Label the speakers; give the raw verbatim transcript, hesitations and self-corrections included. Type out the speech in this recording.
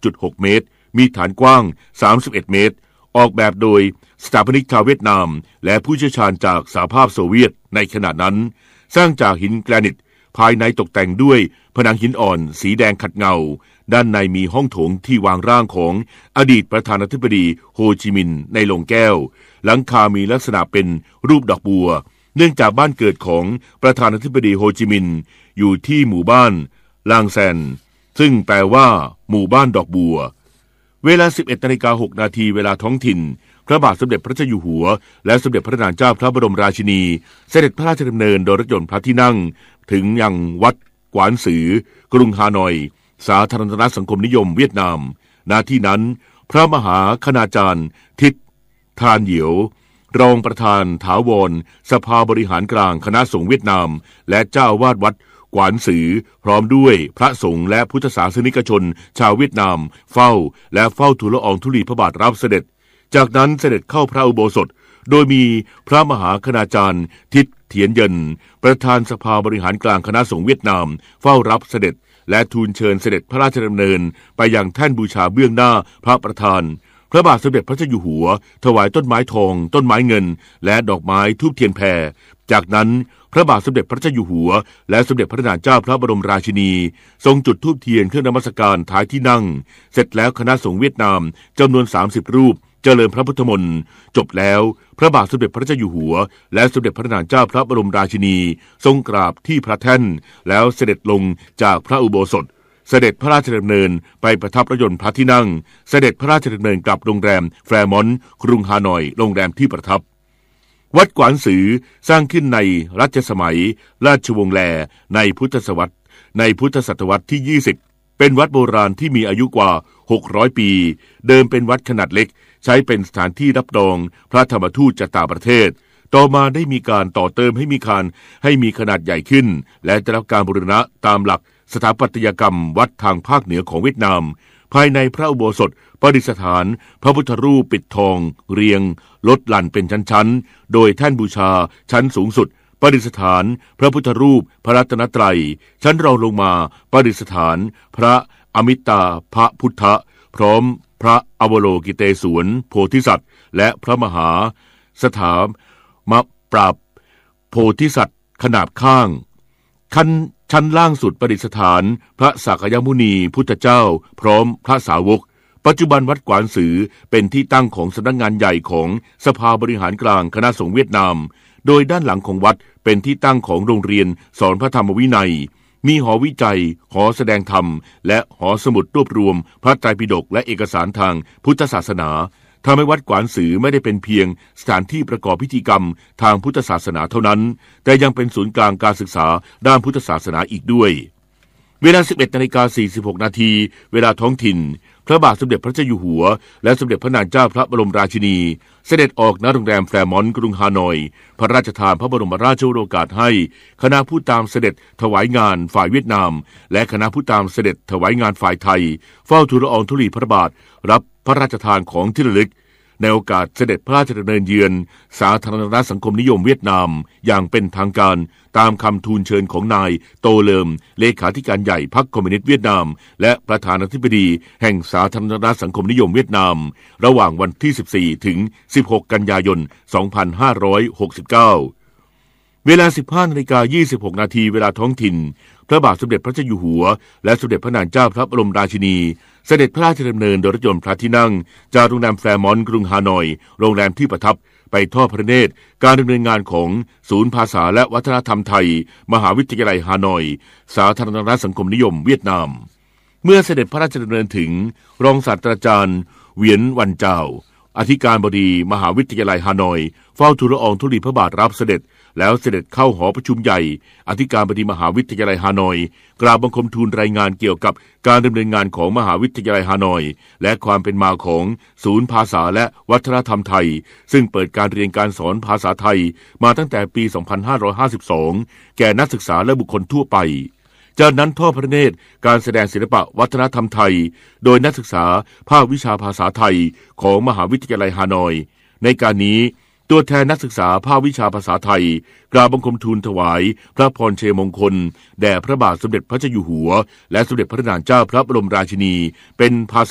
Speaker 1: จุดหก เมตรมีฐานกว้างสามสิบเอ็ดเมตรออกแบบโดยสถาปนิกชาวเวียดนามและผู้เชี่ยวชาญจากสหภาพโซเวียตในขณะนั้นสร้างจากหินแกรนิตภายในตกแต่งด้วยผนังหินอ่อนสีแดงขัดเงาด้านในมีห้องโถงที่วางร่างของอดีตประธานาธิบดีโฮจิมินห์ในโลงแก้วหลังคามีลักษณะเป็นรูปดอกบัวเนื่องจากบ้านเกิดของประธานาธิบดีโฮจิมินห์อยู่ที่หมู่บ้านลางแซนซึ่งแปลว่าหมู่บ้านดอกบัวเวลา สิบเอ็ดนาฬิกาหกนาทีเวลาท้องถิ่นพระบาทสมเด็จพระเจ้าอยู่หัวและสมเด็จพระนางเจ้าพระบรมราชินีเสด็จพระราชดำเนินโดยรถยนต์พระที่นั่งถึงยังวัดกวานสือกรุงฮานอยสาธารณรัฐสังคมนิยมเวียดนามณที่นั้นพระมหาคณาจารย์ทิศทานเหยียวรองประธานถาวรสภาบริหารกลางคณะสงฆ์เวียดนามและเจ้าวาดวัดกวานสือพร้อมด้วยพระสงฆ์และพุทธศาสนิกชนชาวเวียดนามเฝ้าและเฝ้าทูลละอองธุลีพระบาทรับเสด็จจากนั้นเสด็จเข้าพระอุโบสถโดยมีพระมหาคณาจารย์ทิศเถียนเยินประธานสภาบริหารกลางคณะสงฆ์เวียดนามเฝ้ารับเสด็จและทูลเชิญเสด็จพระราชดำเนินไปยังแท่นบูชาเบื้องหน้าพระประธานพระบาทสมเด็จพระเจ้าอยู่หัวถวายต้นไม้ทองต้นไม้เงินและดอกไม้ธูปเทียนแพรจากนั้นพระบาทสมเด็จพระเจ้าอยู่หัวและสมเด็จพระนางเจ้าพระบรมราชินีทรงจุดธูปเทียนเครื่องนมัสการท้ายที่นั่งเสร็จแล้วคณะสงฆ์เวียดนามจำนวนสามสิบรูปเจริญพระพุทธมนต์จบแล้วพระบาทสมเด็จพระเจ้าอยู่หัวและสมเด็จพระนางเจ้าพระบรมราชินีทรงกราบที่พระแท่นแล้วเสด็จลงจากพระอุโบสถเสด็จพระราชดำเนินไปประทับรถยนต์พระที่นั่งเสด็จพระราชดำเนินกลับโรงแรมแฟร์มอนต์กรุงฮานอยโรงแรมที่ประทับวัดกวานสือสร้างขึ้นในรัชสมัยราชวงศ์แลในพุทธศตวรรษในพุทธศตวรรษที่ยี่สิบเป็นวัดโบราณที่มีอายุกว่าหกร้อยปีเดิมเป็นวัดขนาดเล็กใช้เป็นสถานที่รับรองพระธรรมทูตจากต่างประเทศต่อมาได้มีการต่อเติมให้มีคานให้มีขนาดใหญ่ขึ้นและได้รับการบูรณะตามหลักสถาปัตยกรรมวัดทางภาคเหนือของเวียดนามภายในพระอุโบสถประดิษฐานพระพุทธรูปปิดทองเรียงลดหลั่นเป็นชั้นๆโดยแท่นบูชาชั้นสูงสุดประดิษฐานพระพุทธรูปพระรัตนตรัยชั้นรองลงมาประดิษฐานพระอมิตาภพุทธะพร้อมพระอวโลกิเตศวรโพธิสัตว์และพระมหาสถามปราบโพธิสัตว์ขนาบข้างขั้นชั้นล่างสุดประดิษฐานพระสักยมุนีพุทธเจ้าพร้อมพระสาวกปัจจุบันวัดกวานสือเป็นที่ตั้งของสำนักงานใหญ่ของสภาบริหารกลางคณะสงฆ์เวียดนามโดยด้านหลังของวัดเป็นที่ตั้งของโรงเรียนสอนพระธรรมวินัยมีหอวิจัยหอแสดงธรรมและหอสมุดรวบรวมพระไตรปิฎกและเอกสารทางพุทธศาสนาทำให้วัดกวานสือไม่ได้เป็นเพียงสถานที่ประกอบพิธีกรรมทางพุทธศาสนาเท่านั้นแต่ยังเป็นศูนย์กลางการศึกษาด้านพุทธศาสนาอีกด้วยเวลา สิบเอ็ดนาฬิกาสี่สิบหกนาทีเวลาท้องถิ่นพระบาทสมเด็จพระเจ้าอยู่หัวและสมเด็จพระนางเจ้าพระบรมราชินีเสด็จออกณโรงแรมแฟร์มอนต์กรุงฮานอยพระราชทานพระบรมราชโองการให้คณะผู้ตามเสด็จถวายงานฝ่ายเวียดนามและคณะผู้ตามเสด็จถวายงานฝ่ายไทยเฝ้าทูลละอองธุลีพระบาทรับพระราชทานของที่ระลึกในโอกาสเสด็จพระราชดำเนินเยือนสาธารณรัฐสังคมนิยมเวียดนามอย่างเป็นทางการตามคำทูลเชิญของนายโตเลิมเลขาธิการใหญ่พรรคคอมมิวนิสต์เวียดนามและประธานาธิบดีแห่งสาธารณรัฐสังคมนิยมเวียดนามระหว่างวันที่สิบสี่ถึงสิบหกกันยายนสองพันห้าร้อยหกสิบเก้าเวลา สิบห้านาฬิกายี่สิบหกนาทีเวลาท้องถิ่นพระบาทสมเด็จพระเจ้าอยู่หัวและสมเด็จพระนางเจ้าพระบรมราชินีเสด็จพระราชดำเนินโดยรถยนต์พระที่นั่งจากโรงแรมแฟร์มอนต์กรุงฮานอยโรงแรมที่ประทับไปทอดพระเนตรการดำเนินงานของศูนย์ภาษาและวัฒนธรรมไทยมหาวิทยาลัยฮานอยสาธารณรัฐสังคมนิยมเวียดนามเมื่อเสด็จพระราชดำเนินถึงรองศาสตราจารย์เหวียนวันเจ้าอธิการบดีมหาวิทยาลัยฮานอยเฝ้าทูลละอองธุลีพระบาทรับเสด็จแล้วเสด็จเข้าหอประชุมใหญ่อธิการบดีมหาวิทยาลัยฮานอยกราบบังคมทูลรายงานเกี่ยวกับการดำเนินงานของมหาวิทยาลัยฮานอยและความเป็นมาของศูนย์ภาษาและวัฒนธรรมไทยซึ่งเปิดการเรียนการสอนภาษาไทยมาตั้งแต่ปีสองพันห้าร้อยห้าสิบสองแก่นักศึกษาและบุคคลทั่วไปจากนั้นทอดพระเนตรการแสดงศิลปะวัฒนธรรมไทยโดยนักศึกษาภาควิชาภาษาไทยของมหาวิทยาลัยฮานอยในการนี้ตัวแทนนักศึกษาภาควิชาภาษาไทยกราบบังคมทูลถวายพระพรเชยมงคลแด่พระบาทสมเด็จพระเจ้าอยู่หัวและสมเด็จพระนางเจ้าพระบรมราชินีเป็นภาษา